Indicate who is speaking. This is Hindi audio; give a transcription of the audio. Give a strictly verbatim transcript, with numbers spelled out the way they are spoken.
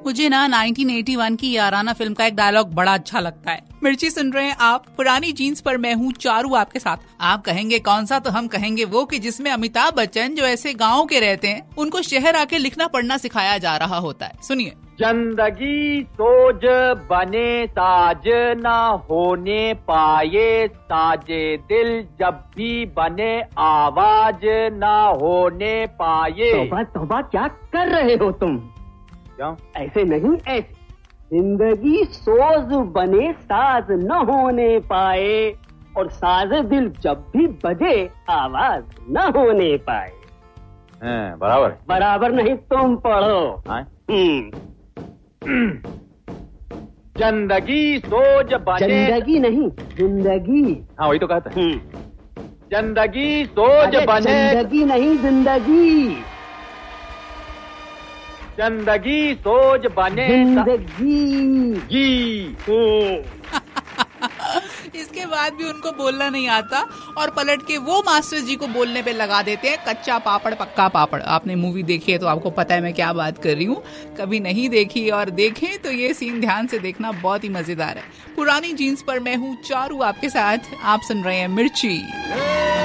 Speaker 1: मुझे ना नाइनटीन एटी वन की याराना फिल्म का एक डायलॉग बड़ा अच्छा लगता है। मिर्ची सुन रहे हैं आप, पुरानी जीन्स पर मैं हूँ चारू आपके साथ। आप कहेंगे कौन सा, तो हम कहेंगे वो कि जिसमें अमिताभ बच्चन जो ऐसे गाँव के रहते हैं उनको शहर आके लिखना पढ़ना सिखाया जा रहा होता है। सुनिए।
Speaker 2: जिंदगी सोज बने साज ना होने पाए, साजे दिल जब भी बने आवाज ना होने पाए।
Speaker 3: तौबा तौबा, क्या कर रहे हो तुम?
Speaker 2: क्या?
Speaker 3: ऐसे नहीं, ऐसे। जिंदगी सोज बने साज न होने पाए, और साज दिल जब भी बजे आवाज न होने पाए।
Speaker 2: हैं, बराबर
Speaker 3: बराबर नहीं, तुम पढ़ो।
Speaker 2: जिंदगी सोज बने,
Speaker 3: जिंदगी नहीं, जिंदगी।
Speaker 2: हाँ वही तो कहता है। जिंदगी सोज बने,
Speaker 3: जिंदगी नहीं, जिंदगी।
Speaker 2: जिंदगी सोज बने,
Speaker 3: जिंदगी
Speaker 2: जी।
Speaker 1: इसके बाद भी उनको बोलना नहीं आता और पलट के वो मास्टर जी को बोलने पे लगा देते हैं कच्चा पापड़ पक्का पापड़। आपने मूवी देखी है तो आपको पता है मैं क्या बात कर रही हूँ। कभी नहीं देखी और देखें तो ये सीन ध्यान से देखना, बहुत ही मजेदार है। पुरानी जीन्स पर मैं हूँ चारू आपके साथ, आप सुन रहे हैं मिर्ची।